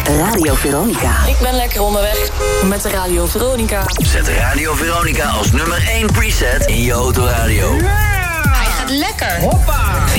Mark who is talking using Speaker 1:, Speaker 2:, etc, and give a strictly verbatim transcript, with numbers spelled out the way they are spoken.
Speaker 1: Radio Veronica.
Speaker 2: Ik ben lekker onderweg met de Radio Veronica.
Speaker 3: Zet Radio Veronica als nummer één preset in je autoradio.
Speaker 2: Hij gaat lekker.
Speaker 4: Hoppa!